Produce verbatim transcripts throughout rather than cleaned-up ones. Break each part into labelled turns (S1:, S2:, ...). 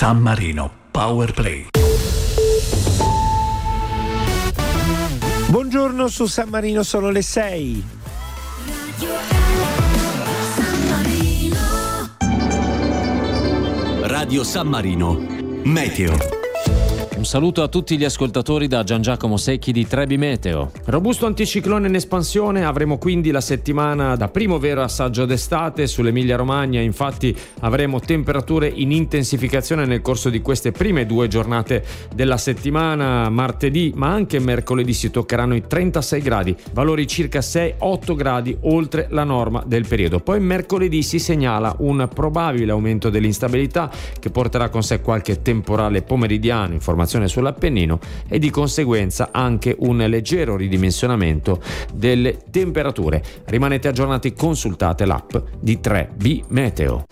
S1: San Marino Power Play.
S2: Buongiorno, su San Marino sono le sei.
S3: Radio San Marino Meteo.
S4: Un saluto a tutti gli ascoltatori da Gian Giacomo Secchi di Trebi Meteo. Robusto anticiclone in espansione, avremo quindi la settimana da primo vero assaggio d'estate sull'Emilia Romagna. Infatti avremo temperature in intensificazione nel corso di queste prime due giornate della settimana. Martedì ma anche mercoledì si toccheranno i trentasei gradi, valori circa sei otto gradi oltre la norma del periodo. Poi mercoledì si segnala un probabile aumento dell'instabilità che porterà con sé qualche temporale pomeridiano, informazione sull'Appennino, e di conseguenza anche un leggero ridimensionamento delle temperature. Rimanete aggiornati, consultate l'app di tre B Meteo.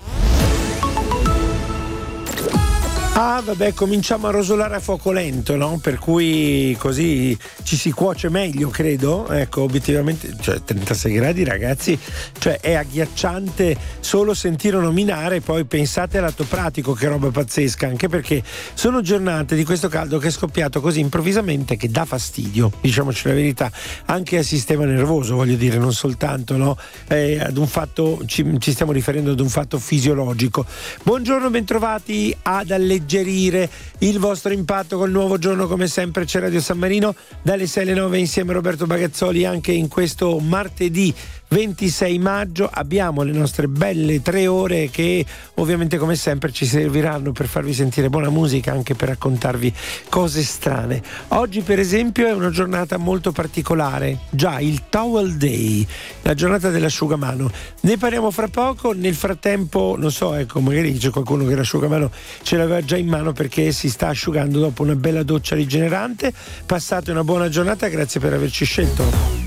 S2: Ah, vabbè, cominciamo a rosolare a fuoco lento, no? Per cui così ci si cuoce meglio, credo. Ecco, obiettivamente, cioè trentasei gradi, ragazzi, cioè è agghiacciante solo sentire nominare. Poi pensate al lato pratico, che roba pazzesca, anche perché sono giornate di questo caldo che è scoppiato così improvvisamente che dà fastidio, diciamoci la verità, anche al sistema nervoso, voglio dire, non soltanto, no? Eh, ad un fatto, ci, ci stiamo riferendo ad un fatto fisiologico. Buongiorno, bentrovati ad alleggerire il vostro impatto col nuovo giorno. Come sempre c'è Radio San Marino dalle sei alle nove insieme a Roberto Bagazzoli. Anche in questo martedì ventisei maggio abbiamo le nostre belle tre ore che ovviamente come sempre ci serviranno per farvi sentire buona musica, anche per raccontarvi cose strane. Oggi per esempio è una giornata molto particolare, già il Towel Day, la giornata dell'asciugamano. Ne parliamo fra poco. Nel frattempo, non so, ecco, magari c'è qualcuno che l'asciugamano ce l'aveva già in mano perché si sta asciugando dopo una bella doccia rigenerante. Passate una buona giornata, grazie per averci scelto.